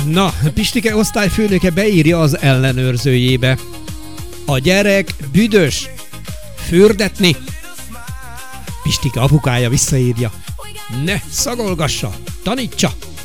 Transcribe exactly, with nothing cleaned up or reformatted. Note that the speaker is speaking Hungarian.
Na, Pistike osztályfőnöke beírja az ellenőrzőjébe. A gyerek büdös. Fürdetni. Pistike apukája visszaírja. Ne szagolgassa, tanítsa.